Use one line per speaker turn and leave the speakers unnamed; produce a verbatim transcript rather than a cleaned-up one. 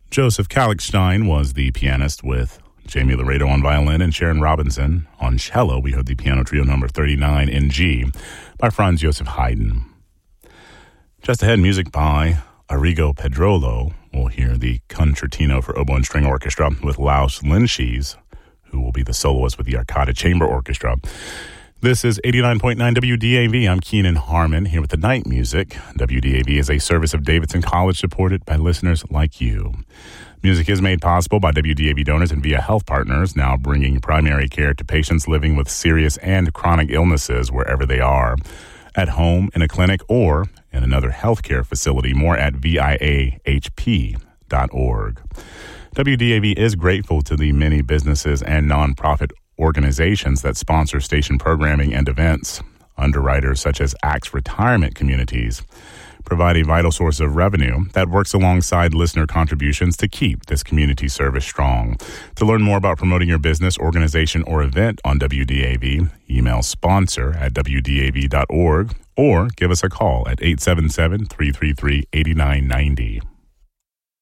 Joseph Kallichstein was the pianist, with Jamie Laredo on violin and Sharon Robinson on cello. We heard the piano trio number thirty-nine in G by Franz Joseph Haydn. Just ahead, music by Arrigo Pedrolo. We'll hear the Concertino for Oboe and String Orchestra with Laus Lynchies, who will be the soloist with the Arcada Chamber Orchestra. This is eighty-nine point nine W D A V. I'm Keenan Harmon here with the night music. W D A V is a service of Davidson College supported by listeners like you. Music is made possible by W D A V donors and via health partners, now bringing primary care to patients living with serious and chronic illnesses wherever they are, at home, in a clinic, or in another healthcare facility. More at V I A H P dot org. W D A V is grateful to the many businesses and nonprofit organizations that sponsor station programming and events. Underwriters such as Axe Retirement Communities provide a vital source of revenue that works alongside listener contributions to keep this community service strong. To learn more about promoting your business, organization, or event on W D A V, email sponsor at W D A V dot org or give us a call at eight seven seven, three three three, eight nine nine zero.